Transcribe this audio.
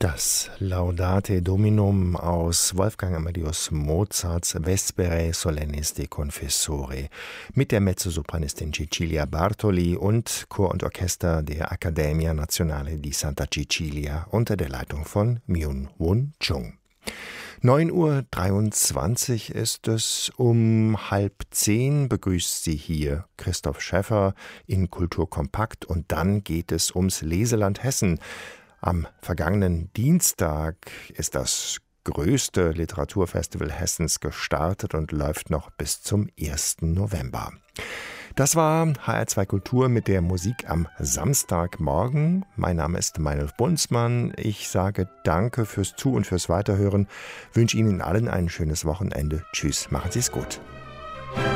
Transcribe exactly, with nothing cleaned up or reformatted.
Das Laudate Dominum aus Wolfgang Amadeus Mozarts Vesperae Solennis de Confessore mit der Mezzosopranistin Cecilia Bartoli und Chor und Orchester der Accademia Nazionale di Santa Cecilia unter der Leitung von Myung-Whun Chung. neun Uhr dreiundzwanzig ist es, um halb zehn begrüßt Sie hier Christoph Schäffer in Kultur kompakt und dann geht es ums Leseland Hessen. Am vergangenen Dienstag ist das größte Literaturfestival Hessens gestartet und läuft noch bis zum ersten November. Das war H R zwei Kultur mit der Musik am Samstagmorgen. Mein Name ist Meinolf Bunzmann. Ich sage danke fürs Zu- und fürs Weiterhören, wünsche Ihnen allen ein schönes Wochenende. Tschüss, machen Sie es gut.